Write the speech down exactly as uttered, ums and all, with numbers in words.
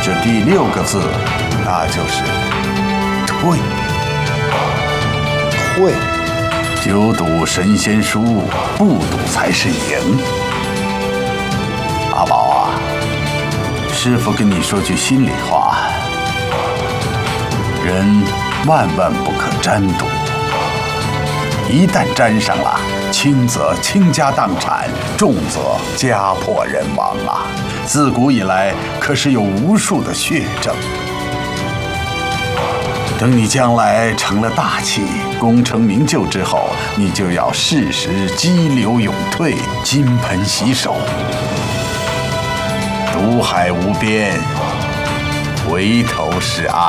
这第六个字，那就是退。 退。 久赌神仙输，不赌才是赢。阿宝啊，师父跟你说句心里话，人万万不可沾赌，一旦沾上了，轻则倾家荡产，重则家破人亡啊！自古以来可是有无数的血证。等你将来成了大器，功成名就之后，你就要适时激流勇退，金盆洗手。赌海无边，回头是岸。